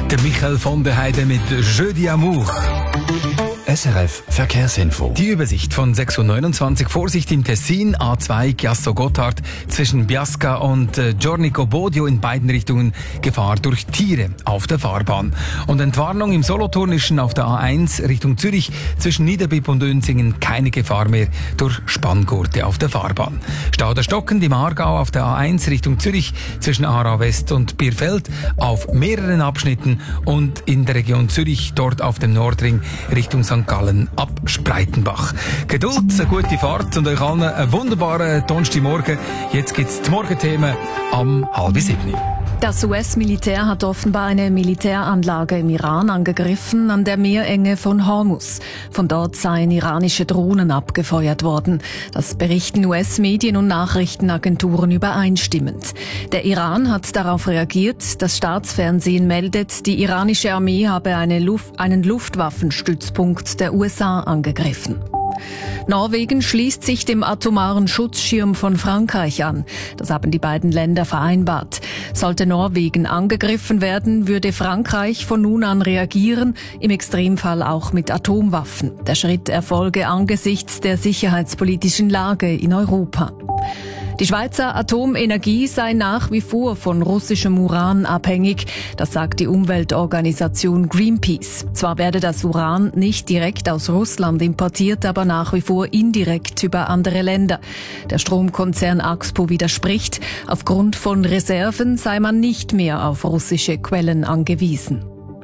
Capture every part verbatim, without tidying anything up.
Der Michael von der Heide mit Jeudi Amour. S R F Verkehrsinfo. Die Übersicht von sechs Uhr neunundzwanzig. Vorsicht im Tessin, A zwei Chiasso-Gotthard zwischen Biasca und äh, Giornico Bodio in beiden Richtungen Gefahr durch Tiere auf der Fahrbahn. Und Entwarnung im Solothurnischen auf der A eins Richtung Zürich zwischen Niederbipp und Önsingen keine Gefahr mehr durch Spanngurte auf der Fahrbahn. Stau der Stockend im Aargau auf der A eins Richtung Zürich zwischen Aarau West und Bierfeld auf mehreren Abschnitten und in der Region Zürich dort auf dem Nordring Richtung Sankt Gallen ab Spreitenbach. Geduld, eine gute Fahrt und euch allen einen wunderbaren Donnerstagmorgen. Jetzt gibt's die Morgenthemen am halb sieben. Das U S-Militär hat offenbar eine Militäranlage im Iran angegriffen an der Meerenge von Hormuz. Von dort seien iranische Drohnen abgefeuert worden. Das berichten U S-Medien und Nachrichtenagenturen übereinstimmend. Der Iran hat darauf reagiert. Das Staatsfernsehen meldet, die iranische Armee habe eine Luft, einen Luftwaffenstützpunkt der U S A angegriffen. Norwegen schließt sich dem atomaren Schutzschirm von Frankreich an. Das haben die beiden Länder vereinbart. Sollte Norwegen angegriffen werden, würde Frankreich von nun an reagieren, im Extremfall auch mit Atomwaffen. Der Schritt erfolge angesichts der sicherheitspolitischen Lage in Europa. Die Schweizer Atomenergie sei nach wie vor von russischem Uran abhängig, das sagt die Umweltorganisation Greenpeace. Zwar werde das Uran nicht direkt aus Russland importiert, aber nach wie vor indirekt über andere Länder. Der Stromkonzern Axpo widerspricht, aufgrund von Reserven sei man nicht mehr auf russische Quellen angewiesen.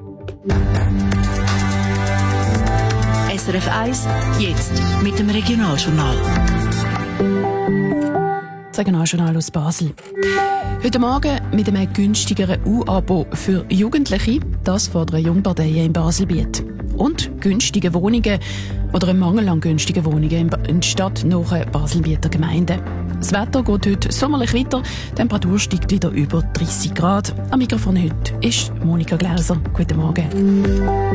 S R F eins, jetzt mit dem Regionaljournal. Das Regionaljournal aus Basel. Heute Morgen mit einem günstigeren U-Abo für Jugendliche. Das fordern Jungparteien in Baselbiet. Und günstige Wohnungen oder ein Mangel an günstigen Wohnungen in stadtnahen Baselbieter Gemeinden. Das Wetter geht heute sommerlich weiter. Die Temperatur steigt wieder über dreißig Grad. Am Mikrofon heute ist Monika Glauser. Guten Morgen.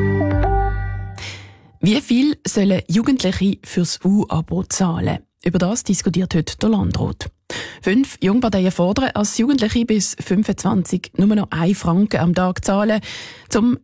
Wie viel sollen Jugendliche fürs U-Abo zahlen? Über das diskutiert heute der Landrat. Fünf Jungparteien fordern, dass Jugendliche bis fünfundzwanzig nur noch ein Franken am Tag zahlen, zum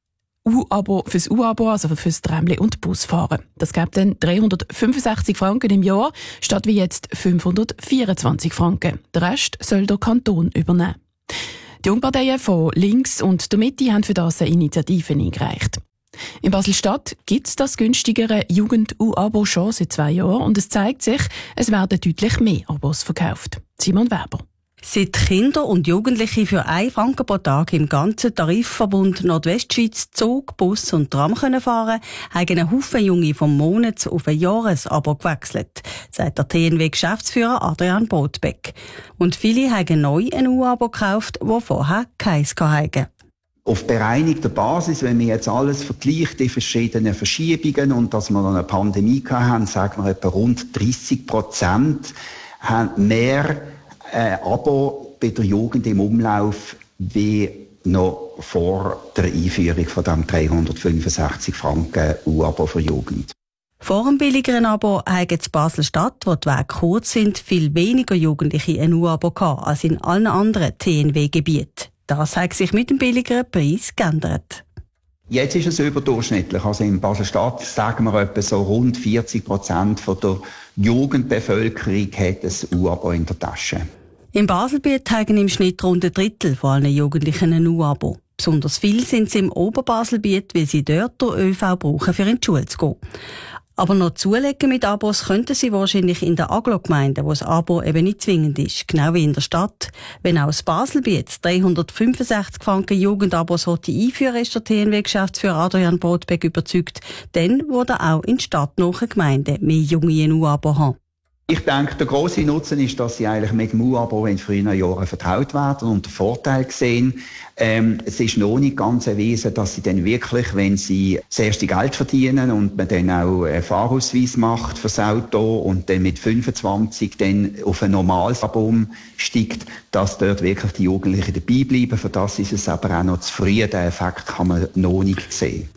U-Abo, fürs U-Abo, also fürs Tramli und Busfahren. Das gibt dann dreihundertfünfundsechzig Franken im Jahr, statt wie jetzt fünfhundertvierundzwanzig Franken. Der Rest soll der Kanton übernehmen. Die Jungparteien von links und der Mitte haben für das eine Initiative eingereicht. In Basel-Stadt gibt es das günstigere Jugend-U-Abo schon seit zwei Jahren und es zeigt sich, es werden deutlich mehr Abos verkauft. Simon Weber. Seit Kinder und Jugendliche für einen Franken pro Tag im ganzen Tarifverbund Nordwestschweiz Zug, Bus und Tram können fahren, haben ein Haufen Junge vom Monats- auf ein Jahresabo gewechselt, sagt der T N W-Geschäftsführer Adrian Botbeck. Und viele haben neu ein U-Abo gekauft, das vorher keins hatten. Auf bereinigter Basis, wenn wir jetzt alles vergleicht, die verschiedenen Verschiebungen und dass wir eine Pandemie hatten, sagen wir etwa rund dreissig Prozent haben mehr äh, Abo bei der Jugend im Umlauf wie noch vor der Einführung von dem dreihundertfünfundsechzig Franken U-Abo für Jugend. Vor dem billigeren Abo haben in Basel-Stadt, wo die Wege kurz sind, viel weniger Jugendliche ein U-Abo gehabt als in allen anderen T N W-Gebieten. Das hat sich mit dem billigeren Preis geändert. Jetzt ist es überdurchschnittlich. Also in Basel-Stadt sagen wir etwa so rund vierzig Prozent von der Jugendbevölkerung hat ein U-Abo in der Tasche. Im Baselbiet haben im Schnitt rund ein Drittel von allen Jugendlichen ein U-Abo. Besonders viel sind sie im Oberbaselbiet, weil sie dort den ÖV brauchen, für in die Schule zu gehen. Aber noch zulegen mit Abos könnten sie wahrscheinlich in der Agglo-Gemeinde, wo das Abo eben nicht zwingend ist, genau wie in der Stadt. Wenn auch das Baselbiet dreihundertfünfundsechzig Franken Jugendabos einführen, ist der T N W-Geschäftsführer Adrian Botbeck überzeugt, dann würde auch in stadtnahen Gemeinden mehr Junge ein U-Abo haben. Ich denke, der grosse Nutzen ist, dass sie eigentlich mit dem U-Abo in früheren Jahren vertraut werden und den Vorteil sehen. Ähm, es ist noch nicht ganz erwiesen, dass sie dann wirklich, wenn sie das erste Geld verdienen und man dann auch einen Fahrausweis macht fürs Auto und dann mit fünfundzwanzig dann auf ein normales Abo steigt, dass dort wirklich die Jugendlichen dabei bleiben. Für das ist es aber auch noch zu früh. Den Effekt kann man noch nicht sehen. Die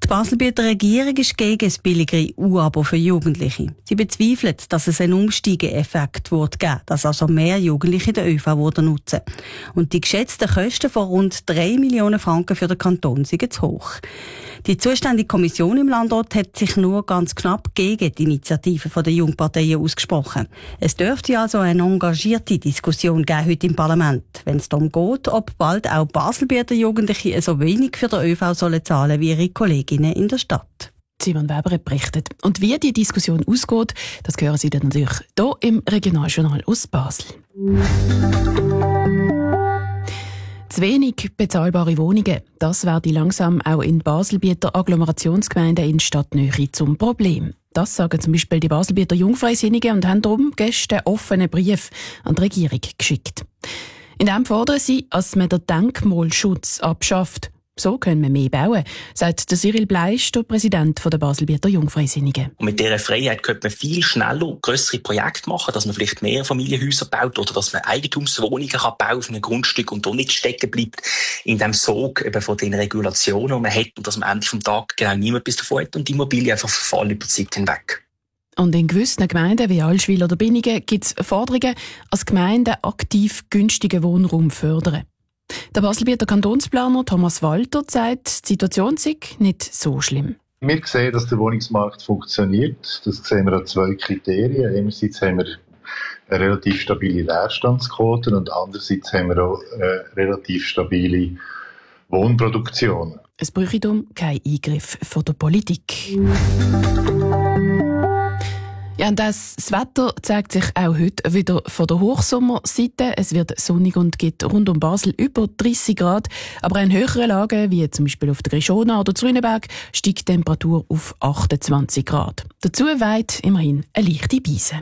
Baselbieter Regierung ist gegen das billigere U-Abo für Jugendliche. Sie bezweifelt, dass es einen Umsteigeeffekt wird geben, dass also mehr Jugendliche den ÖV nutzen würden. Und die geschätzten Kosten von rund drei Millionen Franken für den Kanton sind zu hoch. Die zuständige Kommission im Landrat hat sich nur ganz knapp gegen die Initiative der Jungparteien ausgesprochen. Es dürfte also eine engagierte Diskussion geben heute im Parlament, wenn es darum geht, ob bald auch Baselbieter Jugendliche so wenig für den ÖV sollen zahlen wie ihre Kolleginnen in der Stadt. Simon Weber hat berichtet. Und wie die Diskussion ausgeht, das hören Sie dann natürlich hier im Regionaljournal aus Basel. Zu wenig bezahlbare Wohnungen, das werde langsam auch in Baselbieter Agglomerationsgemeinden in Stadtnähe zum Problem. Das sagen zum Beispiel die Baselbieter Jungfreisinnigen und haben darum gestern einen offenen Brief an die Regierung geschickt. In dem fordern sie, dass man den Denkmalschutz abschafft. So können wir mehr bauen, sagt der Cyril Bleisch, der Präsident der Baselbieter Jungfreisinnigen. Und mit dieser Freiheit könnte man viel schneller grössere Projekte machen, dass man vielleicht mehr Familienhäuser baut oder dass man Eigentumswohnungen kann bauen auf einem Grundstück und da nicht stecken bleibt in dem Sog eben von den Regulationen, die man hat und dass man am Ende vom Tag genau niemand bis davon hat und die Immobilien einfach verfallen über die Zeit hinweg. Und in gewissen Gemeinden wie Allschwil oder Binnigen gibt es Forderungen, als Gemeinden aktiv günstigen Wohnraum fördern. Der Baselbieter Kantonsplaner Thomas Walter sagt, die Situation sei nicht so schlimm. Wir sehen, dass der Wohnungsmarkt funktioniert. Das sehen wir an zwei Kriterien. Einerseits haben wir eine relativ stabile Leerstandsquote und andererseits haben wir auch eine relativ stabile Wohnproduktion. Es bräuchte darum keinen Eingriff von der Politik. Ja, und das, das Wetter zeigt sich auch heute wieder von der Hochsommerseite. Es wird sonnig und gibt rund um Basel über dreißig Grad. Aber in höheren Lagen, wie zum Beispiel auf der Grishona oder Zrünenberg, steigt die Temperatur auf achtundzwanzig Grad. Dazu weht immerhin eine leichte Beise.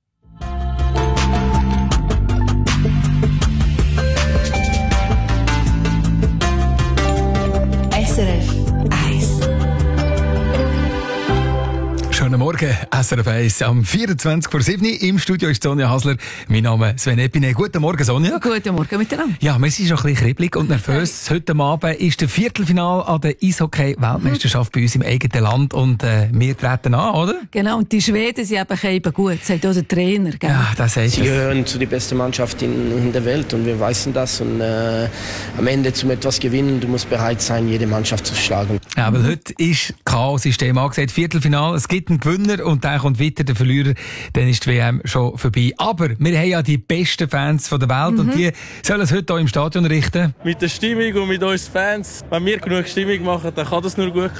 S R F eins. Schönen Morgen, S R F eins am vierundzwanzig vor sieben. Im Studio ist Sonja Hasler. Mein Name ist Sven Epine. Guten Morgen, Sonja. Guten Morgen miteinander. Ja, wir sind schon ein bisschen kribbelig und nervös. Heute Abend ist das Viertelfinale an der Eishockey-Weltmeisterschaft bei uns im eigenen Land und äh, wir treten an, oder? Genau, und die Schweden sind eben eben gut, sagt auch der Trainer. Gell? Ja, das heißt Sie gehören zu der besten Mannschaft in, in der Welt und wir wissen das. Und äh, am Ende zum etwas gewinnen, du musst bereit sein, jede Mannschaft zu schlagen. Ja, weil heute ist Chaos-System angesagt. Viertelfinale, es gibt einen Gewinner und dann kommt weiter der Verlierer. Dann ist die W M schon vorbei. Aber wir haben ja die besten Fans von der Welt mhm. und die sollen es heute hier im Stadion richten. Mit der Stimmung und mit uns Fans. Wenn wir genug Stimmung machen, dann kann das nur gut